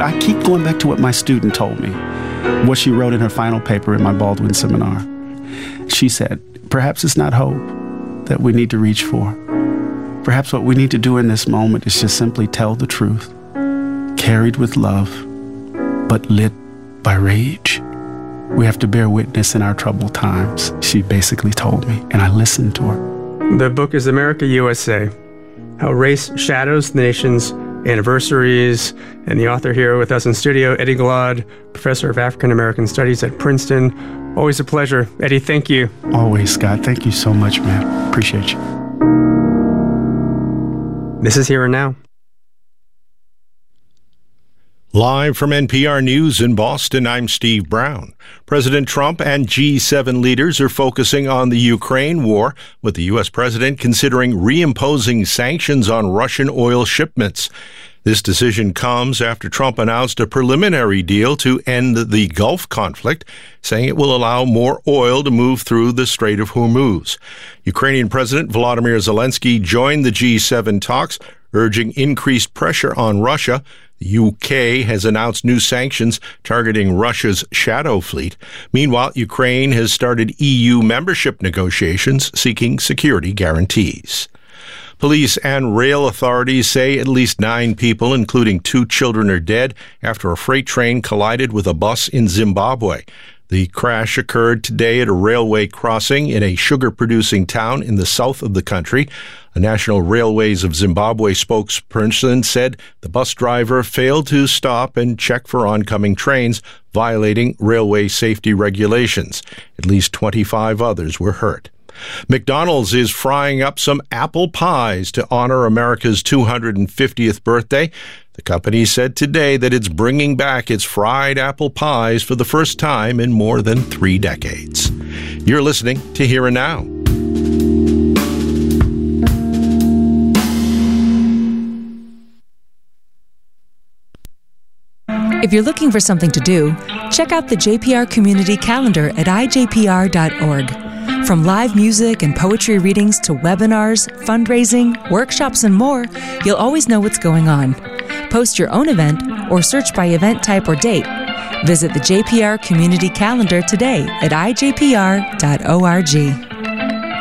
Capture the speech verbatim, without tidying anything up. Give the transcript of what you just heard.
I keep going back to what my student told me, what she wrote in her final paper in my Baldwin seminar. She said, perhaps it's not hope that we need to reach for. Perhaps what we need to do in this moment is just simply tell the truth, carried with love, but lit by rage. We have to bear witness in our troubled times, she basically told me, and I listened to her. The book is America, U S A, How Race Shadows the Nation's Anniversaries, and the author here with us in studio, Eddie Glaude, professor of African American Studies at Princeton. Always a pleasure. Eddie, thank you. Always, Scott. Thank you so much, man. Appreciate you. This is Here and Now. Live from N P R News in Boston, I'm Steve Brown. President Trump and G seven leaders are focusing on the Ukraine war, with the U S president considering reimposing sanctions on Russian oil shipments. This decision comes after Trump announced a preliminary deal to end the Gulf conflict, saying it will allow more oil to move through the Strait of Hormuz. Ukrainian President Volodymyr Zelensky joined the G seven talks, urging increased pressure on Russia. The U K has announced new sanctions targeting Russia's Shadow Fleet. Meanwhile, Ukraine has started E U membership negotiations seeking security guarantees. Police and rail authorities say at least nine people, including two children, are dead after a freight train collided with a bus in Zimbabwe. The crash occurred today at a railway crossing in a sugar-producing town in the south of the country. A National Railways of Zimbabwe spokesperson said the bus driver failed to stop and check for oncoming trains, violating railway safety regulations. At least twenty-five others were hurt. McDonald's is frying up some apple pies to honor America's two hundred fiftieth birthday. The company said today that it's bringing back its fried apple pies for the first time in more than three decades. You're listening to Here and Now. If you're looking for something to do, check out the J P R Community Calendar at I J P R dot org. From live music and poetry readings to webinars, fundraising, workshops, and more, you'll always know what's going on. Post your own event or search by event type or date. Visit the J P R Community Calendar today at I J P R dot org.